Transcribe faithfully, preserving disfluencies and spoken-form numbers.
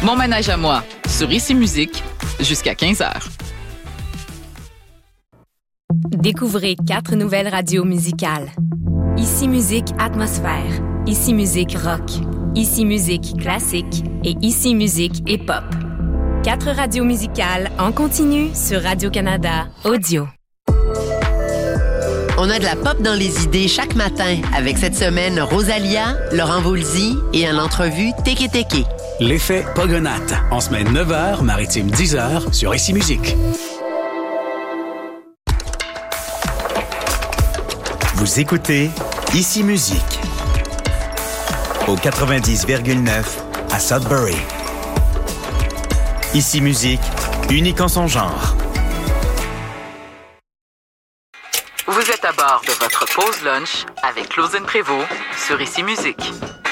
Mon manège à moi, sur Ici Musique, jusqu'à quinze heures. Découvrez quatre nouvelles radios musicales. Ici Musique Atmosphère, Ici Musique Rock, Ici Musique Classique et Ici Musique Hip-Hop. Quatre radios musicales en continu sur Radio-Canada Audio. On a de la pop dans les idées chaque matin avec cette semaine Rosalia, Laurent Voulzy et en entrevue Teke Teke. L'effet Pogonate, en semaine neuf heures, maritime dix heures sur Ici Musique. Vous écoutez Ici Musique au quatre-vingt-dix virgule neuf à Sudbury. Ici Musique, unique en son genre. Vous êtes à bord de votre pause lunch avec Claudine Prévost sur Ici Musique.